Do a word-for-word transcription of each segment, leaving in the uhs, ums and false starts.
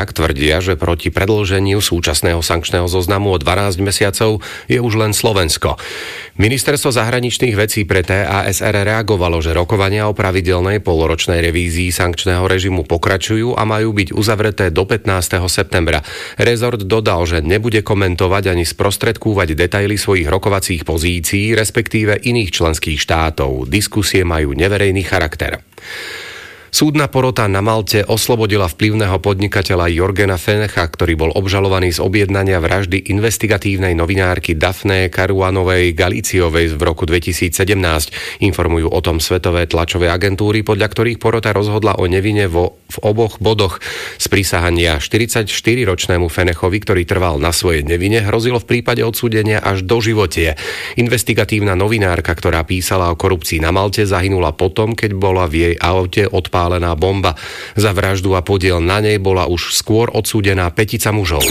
však tvrdia, že proti predĺženiu súčasného sankčného zoznamu o dvanásť mesiacov je už len Slovensko. Ministerstvo zahraničných vecí pre té a es er reagovalo, že rokovania o pravidelnej poloročnej revízii sankčného režimu pokračujú a majú byť uzavreté do pätnásteho septembra. Rezort dodal, že nebude komentovať ani sprostredkúvať detaily svojich rokovacích pozícií, respektíve iných členských štátov. Diskusie majú neverejný charakter. Súdna porota na Malte oslobodila vplyvného podnikateľa Jorgena Fenecha, ktorý bol obžalovaný z objednania vraždy investigatívnej novinárky Daphne Caruanovej Galiciovej v roku dvetisícsedemnásť. Informujú o tom svetové tlačové agentúry, podľa ktorých porota rozhodla o nevine vo, v oboch bodoch. Z prisahania štyridsaťštyriročnému Fenechovi, ktorý trval na svojej nevine, hrozilo v prípade odsúdenia až doživotie. Investigatívna novinárka, ktorá písala o korupcii na Malte, zahynula potom, keď bola v jej aute odpálená bomba. Za vraždu a podiel na nej bola už skôr odsúdená pätica mužov.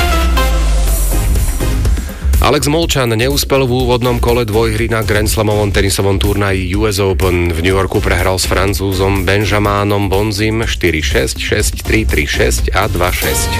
Alex Molčan neúspel v úvodnom kole dvojhry na Grand Slamovom tenisovom turnaji ú es Open. V New Yorku prehral s Francúzom Benjamánom Bonzim štyri šesť, šesť tri, tri šesť a dva šesť.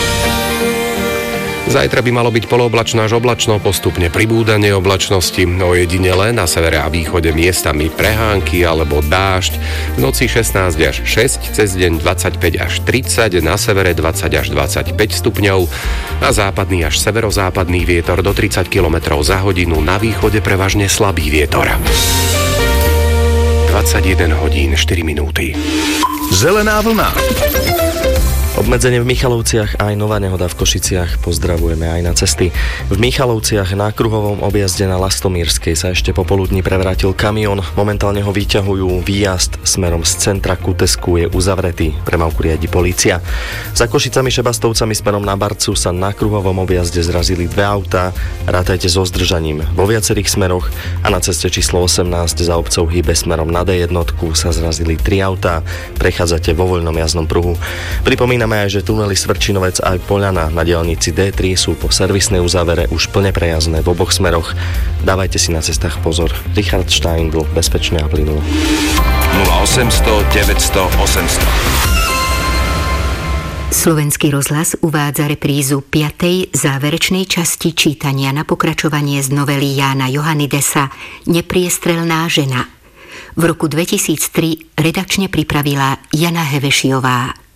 Zajtra by malo byť polooblačno až oblačno, postupne pribúdanie oblačnosti, ojedinele na severe a východe miestami prehánky alebo dážď. V noci šestnásť až šesť, cez deň dvadsaťpäť až tridsať, na severe dvadsať až dvadsaťpäť stupňov a západný až severozápadný vietor do tridsať kilometrov za hodinu, na východe prevažne slabý vietor. dvadsaťjeden hodín štyri minúty. Zelená vlna. Obmedzenie v Michalovciach a aj nová nehoda v Košiciach. Pozdravujeme aj na cesty. V Michalovciach na kruhovom objazde na Lastomírskej sa ešte popoludní prevrátil kamión. Momentálne ho vyťahujú. Výjazd smerom z centra ku Tesku je uzavretý. Premávku riadi polícia. Za Košicami Šebastovcami smerom na Barcu sa na kruhovom objazde zrazili dve autá. Rátajte so zdržaním vo viacerých smeroch a na ceste číslo osemnásť za obcov Hybe smerom na dé jedna sa zrazili tri autá. Prechádzate vo voľnom jazdnom pruhu. Pripomíname aj, že tunely Svrčinovec aj Poľana na diaľnici dé tri sú po servisnej uzávere už plne prejazdné v oboch smeroch. Dávajte si na cestách pozor. Richard Steindl, bezpečne a plynulo. nula osemsto deväťsto osemsto. Slovenský rozhlas uvádza reprízu piatej záverečnej časti čítania na pokračovanie z novely Jána Johannidesa Nepriestrelná žena. V roku dvetisíctri redakčne pripravila Jana Hevešiová.